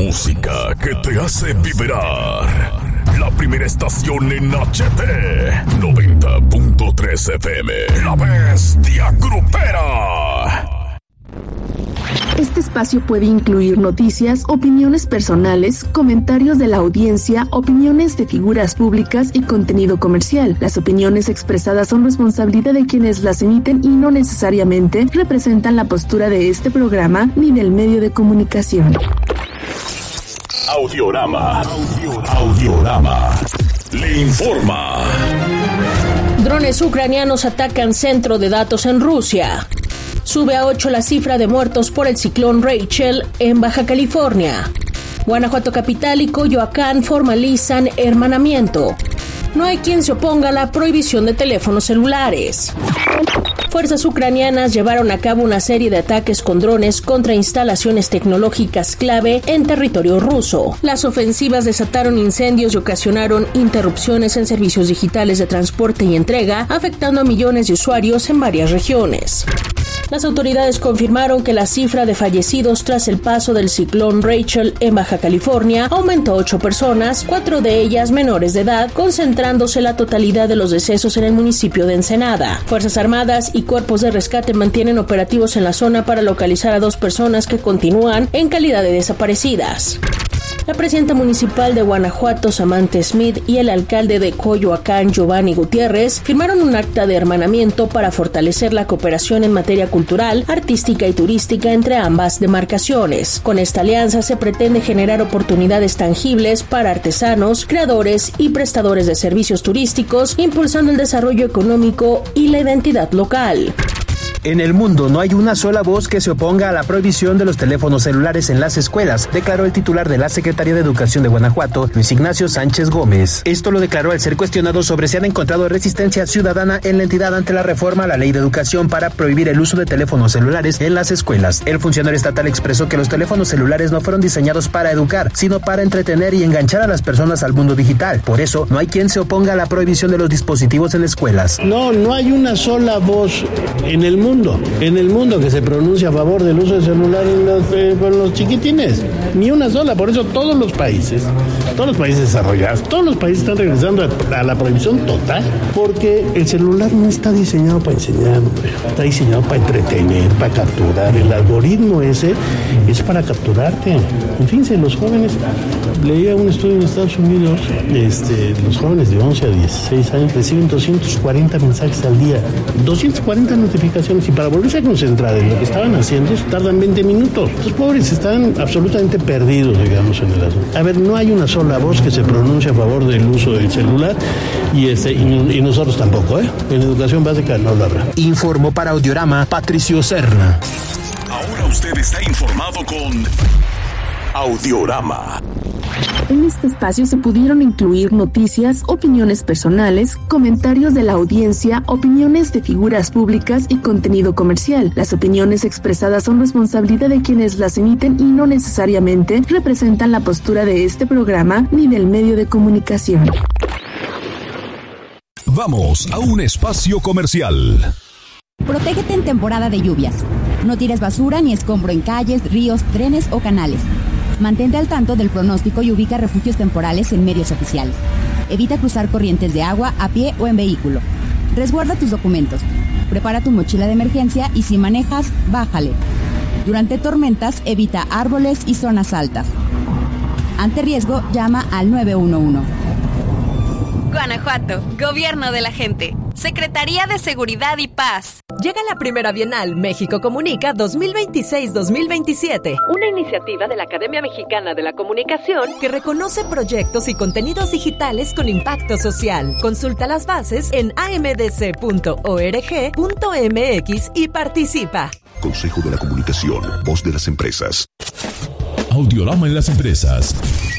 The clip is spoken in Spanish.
música que te hace vibrar. La primera estación en HT 90.3 FM. La Bestia Grupera. Este espacio puede incluir noticias, opiniones personales, comentarios de la audiencia, opiniones de figuras públicas y contenido comercial. Las opiniones expresadas son responsabilidad de quienes las emiten y no necesariamente representan la postura de este programa ni del medio de comunicación. Audiorama. Le informa. Drones ucranianos atacan centro de datos en Rusia. Sube a 8 la cifra de muertos por el ciclón Rachel en Baja California. Guanajuato capital y Coyoacán formalizan hermanamiento. No hay quien se oponga a la prohibición de teléfonos celulares. Fuerzas ucranianas llevaron a cabo una serie de ataques con drones contra instalaciones tecnológicas clave en territorio ruso. Las ofensivas desataron incendios y ocasionaron interrupciones en servicios digitales de transporte y entrega, afectando a millones de usuarios en varias regiones. Las autoridades confirmaron que la cifra de fallecidos tras el paso del ciclón Rachel en Baja California aumentó a 8 personas, 4 de ellas menores de edad, concentrándose la totalidad de los decesos en el municipio de Ensenada. Fuerzas Armadas y cuerpos de rescate mantienen operativos en la zona para localizar a 2 personas que continúan en calidad de desaparecidas. La presidenta municipal de Guanajuato, Samantha Smith, y el alcalde de Coyoacán, Giovanni Gutiérrez, firmaron un acta de hermanamiento para fortalecer la cooperación en materia cultural, artística y turística entre ambas demarcaciones. Con esta alianza se pretende generar oportunidades tangibles para artesanos, creadores y prestadores de servicios turísticos, impulsando el desarrollo económico y la identidad local. En el mundo no hay una sola voz que se oponga a la prohibición de los teléfonos celulares en las escuelas, declaró el titular de la Secretaría de Educación de Guanajuato, Luis Ignacio Sánchez Gómez. Esto lo declaró al ser cuestionado sobre si han encontrado resistencia ciudadana en la entidad ante la reforma a la Ley de Educación para prohibir el uso de teléfonos celulares en las escuelas. El funcionario estatal expresó que los teléfonos celulares no fueron diseñados para educar, sino para entretener y enganchar a las personas al mundo digital. Por eso, no hay quien se oponga a la prohibición de los dispositivos en escuelas. No hay una sola voz en el mundo que se pronuncia a favor del uso de celular con los chiquitines. Ni una sola. Por eso todos los países desarrollados, todos los países están regresando a la prohibición total. Porque el celular no está diseñado para enseñar, hombre. Está diseñado para entretener, para capturar. El algoritmo ese es para capturarte. En fin, los jóvenes, leía un estudio en Estados Unidos, los jóvenes de 11 a 16 años reciben 240 mensajes al día, 240 notificaciones, y para volverse a concentrar en lo que estaban haciendo tardan 20 minutos. Los pobres están absolutamente perdidos, digamos, en el asunto. A ver, no hay una sola voz que se pronuncie a favor del uso del celular y nosotros tampoco, ¿eh? En educación básica no lo habrá. Informó para Audiorama Patricio Serna. Ahora usted está informado con Audiorama. En este espacio se pudieron incluir noticias, opiniones personales, comentarios de la audiencia, opiniones de figuras públicas y contenido comercial. Las opiniones expresadas son responsabilidad de quienes las emiten y no necesariamente representan la postura de este programa ni del medio de comunicación. Vamos a un espacio comercial. Protégete en temporada de lluvias. No tires basura ni escombro en calles, ríos, trenes o canales. Mantente al tanto del pronóstico y ubica refugios temporales en medios oficiales. Evita cruzar corrientes de agua a pie o en vehículo. Resguarda tus documentos. Prepara tu mochila de emergencia y si manejas, bájale. Durante tormentas, evita árboles y zonas altas. Ante riesgo, llama al 911. Guanajuato, Gobierno de la Gente. Secretaría de Seguridad y Paz. Llega la primera Bienal México Comunica 2026-2027, una iniciativa de la Academia Mexicana de la Comunicación que reconoce proyectos y contenidos digitales con impacto social. Consulta las bases en amdc.org.mx y participa. Consejo de la Comunicación, voz de las empresas. Audiorama en las empresas.